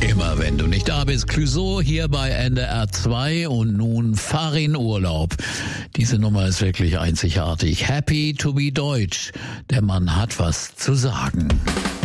Immer wenn du nicht da bist, Clouseau hier bei NDR 2 und nun fahr in Urlaub. Diese Nummer ist wirklich einzigartig. Happy to be Deutsch. Der Mann hat was zu sagen.